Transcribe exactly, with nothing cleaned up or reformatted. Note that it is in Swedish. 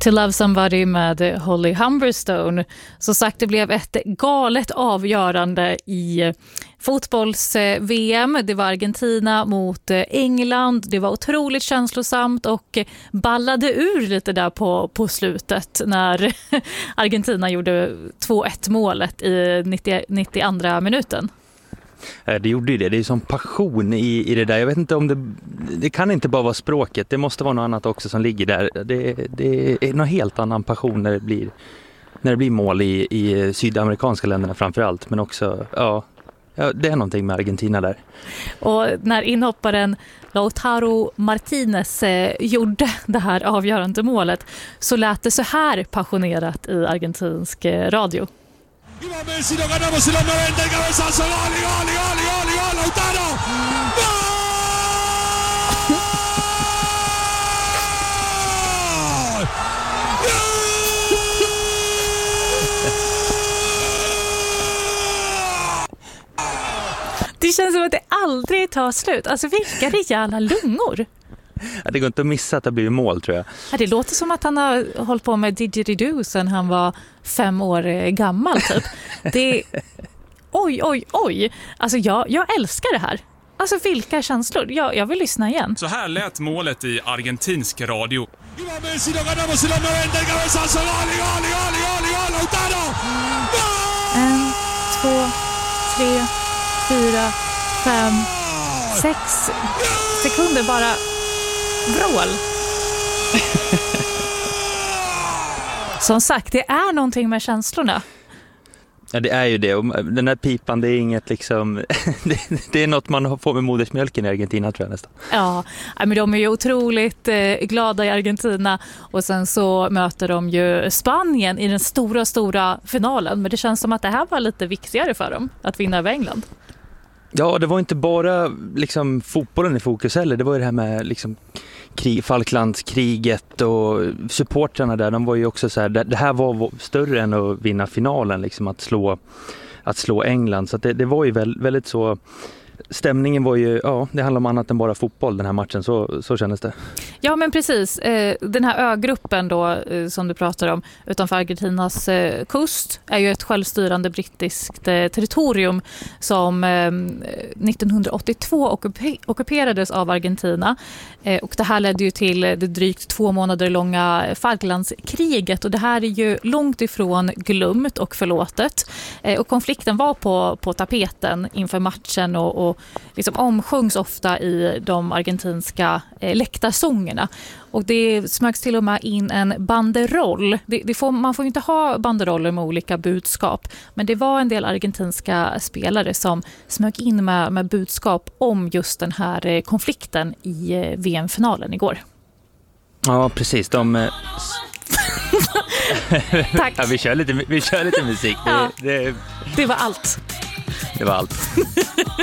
To Love Somebody med Holly Humberstone. Så sagt, det blev ett galet avgörande i fotbolls-V M. Det var Argentina mot England. Det var otroligt känslosamt och ballade ur lite där på, på slutet när Argentina gjorde två ett målet i nittio, nittioandra minuten. Det gjorde ju det. Det är som passion i, i det där. Jag vet inte om det... Det kan inte bara vara språket. Det måste vara något annat också som ligger där. Det, det är någon helt annan passion när det blir, när det blir mål i, i sydamerikanska länderna framförallt. Men också, ja, ja, det är någonting med Argentina där. Och när inhopparen Lautaro Martinez eh, gjorde det här avgörande målet så lät det så här passionerat i argentinsk eh, radio. Y va Messi, lo ganamos en los noventa, el cabezazo, gol, gol, gol, gol, gol, Lautaro. ¡Gol! Det känns som att det aldrig tar slut. Alltså vilka rejäla lungor. Ja, det går inte att missa att det blir mål, tror jag. Ja, det låter som att han har hållit på med didgeridoo sen han var fem år gammal typ. Det oj, oj, oj. Alltså jag, jag älskar det här. Alltså vilka känslor. Jag, jag vill lyssna igen. Så här lät målet i argentinsk radio. Y va Messi, lo ganamos en los noventa, el cabezazo, gol, gol, gol, gol, gol, Lautaro. En, två, tre, fyra, fem, sex sekunder bara vrål. Som sagt, det är någonting med känslorna. Ja, det är ju det. Och den här pipan, det är inget liksom... det, det är något man får med modersmjölken i Argentina, tror jag nästan. Ja, men de är ju otroligt eh, glada i Argentina. Och sen så möter de ju Spanien i den stora, stora finalen. Men det känns som att det här var lite viktigare för dem, att vinna över England. Ja, det var inte bara liksom fotbollen i fokus heller. Det var ju det här med liksom krig, Falklandskriget och supportrarna där. De var ju också så här, det, det här var större än att vinna finalen, liksom att slå, att slå England. Så att det, det var ju väldigt, väldigt så... Stämningen var ju, ja, det handlar om annat än bara fotboll den här matchen, så, så kändes det. Ja, men precis. Den här ögruppen då, som du pratar om, utanför Argentinas kust, är ju ett självstyrande brittiskt territorium som nittonhundraåttiotvå ockuperades av Argentina. Och det här ledde ju till det drygt två månader långa Falklandskriget, och det här är ju långt ifrån glömt och förlåtet. Och konflikten var på, på tapeten inför matchen och, och liksom omsjungs ofta i de argentinska eh, läktarsångerna. Och det smögs till och med in en banderoll. Det, det får, man får ju inte ha banderoller med olika budskap, men det var en del argentinska spelare som smög in med, med budskap om just den här eh, konflikten i eh, V M-finalen igår. Ja, precis. De... Eh... Tack. Ja, vi kör lite, vi kör lite musik. Det, ja, det... det var allt. Det var allt.